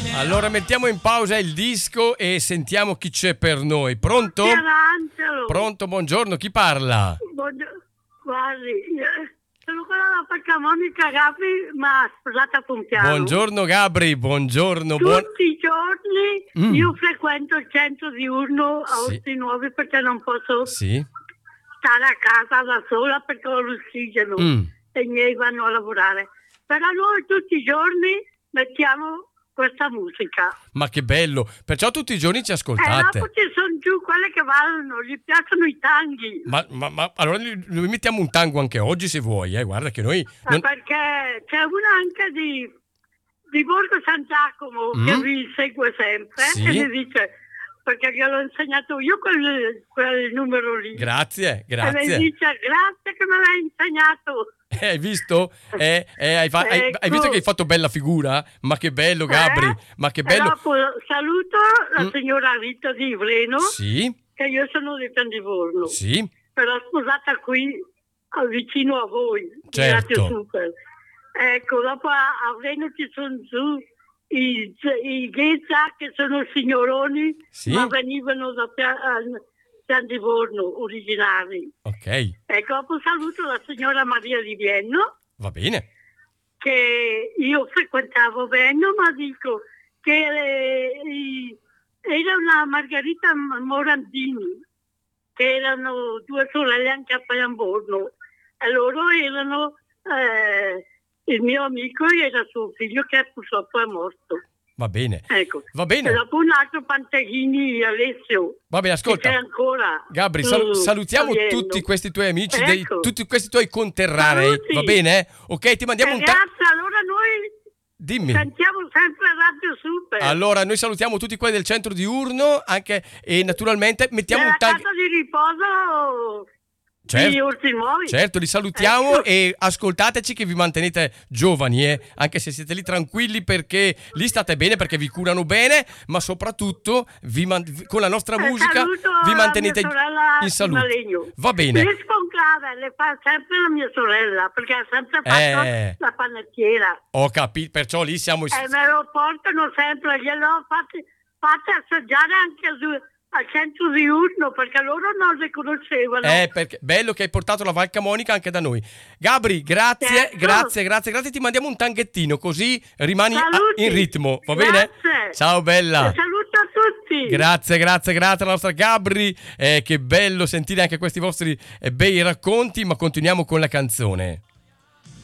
Allora mettiamo in pausa il disco e sentiamo chi c'è per noi. Pronto? Angelo. Pronto, buongiorno, chi parla? Guardi, sono quella da Paccamonica Gabri, ma sposata con piano. Buongiorno Gabri, buongiorno. Tutti i giorni io frequento il centro diurno a Sì. Orti Nuovi perché non posso Sì. stare a casa da sola perché ho l'ossigeno e i miei vanno a lavorare. Però noi tutti i giorni mettiamo questa musica. Ma che bello, perciò tutti i giorni ci ascoltate. Dopo ci sono giù quelle che vanno, gli piacciono i tanghi. Ma allora noi mettiamo un tango anche oggi se vuoi, guarda che noi... Perché c'è una anche di Borgo San Giacomo che vi segue sempre e mi dice, perché gliel'ho insegnato io quel numero lì. Grazie. E mi dice, grazie che me l'hai insegnato. Hai visto? Hai visto che hai fatto bella figura? Ma che bello Gabri, ma che bello. E dopo saluto la signora Rita di Vreno, che io sono di Candivorno, però sposata qui vicino a voi, certo. Super. Ecco, dopo a Vreno ci sono giù i Ghezza che sono signoroni, ma venivano da Candivorno originari. Ok. Ecco, dopo saluto la signora Maria di Vienno. Va bene. Che io frequentavo Vienno, ma dico che era una Margherita Morandini, che erano due sorelle anche a Paiamborno, e loro erano il mio amico era suo figlio che purtroppo è morto. Va bene. Ecco. Va bene. E dopo un altro Panteghini, Alessio. Va bene, ascolta. C'è ancora. Gabri, salutiamo tutti questi tuoi amici, tutti questi tuoi conterranei. Saluti. Va bene? Ok, ti mandiamo un Grazie, allora noi sentiamo sempre Radio Super. Allora, noi salutiamo tutti quelli del centro diurno, anche e naturalmente mettiamo un tag. Casa di riposo. Certo, li salutiamo e ascoltateci che vi mantenete giovani, anche se siete lì tranquilli perché lì state bene perché vi curano bene, ma soprattutto con la nostra musica vi mantenete in salute. Va bene. Le sconclave le fa sempre la mia sorella perché ha sempre fatto la panettiera. Ho capito, perciò lì siamo... E me lo portano sempre, gliel'ho fatte assaggiare anche al centro diurno perché loro non le conoscevano. Perché bello che hai portato la Val Camonica anche da noi. Gabri, grazie, grazie. Ti mandiamo un tanghettino così rimani in ritmo, va bene? Ciao bella. Saluto a tutti. Grazie alla nostra Gabri. Che bello sentire anche questi vostri bei racconti, ma continuiamo con la canzone.